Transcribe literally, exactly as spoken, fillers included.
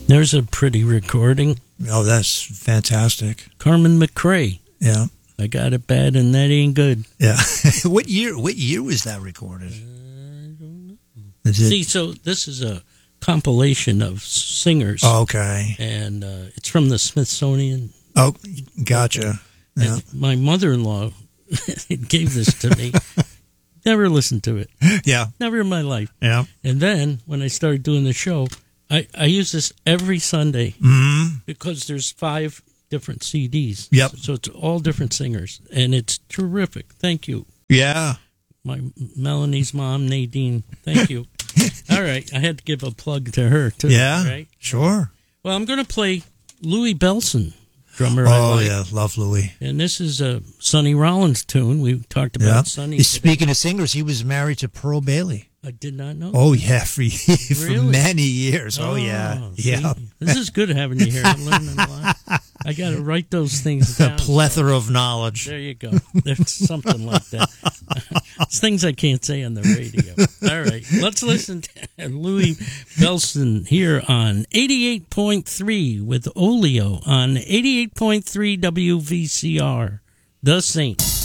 There's a pretty recording. Oh, that's fantastic. Carmen McRae. Yeah. I got it bad and that ain't good. Yeah. What year What year was that recorded? I don't know. Is it? See, so this is a compilation of singers. Oh, okay. And uh, it's from the Smithsonian. Oh, gotcha. Yeah. And my mother-in-law gave this to me. Never listened to it. Yeah. Never in my life. Yeah. And then when I started doing the show, I, I use this every Sunday Mm-hmm. because there's five different C Ds. Yep. So, so it's all different singers, and it's terrific. Thank you. Yeah. My Melanie's mom, Nadine. Thank you. All right. I had to give a plug to her, too. Yeah. Right? Sure. Well, I'm going to play Louis Bellson, drummer I Oh, like. yeah. Love Louis. And this is a Sonny Rollins tune. We talked about Yeah. Sonny. Speaking of singers, he was married to Pearl Bailey. I did not know. Oh, yeah. For, for Really? many years. Oh, yeah. see? Yeah. This is good having you here. I'm learning a lot. I got to write those things A down. plethora of knowledge. There you go. There's something like that. It's things I can't say on the radio. All right. Let's listen to Louis Bellson here on eighty-eight point three with Oleo on eighty-eight point three W V C R, The Saint.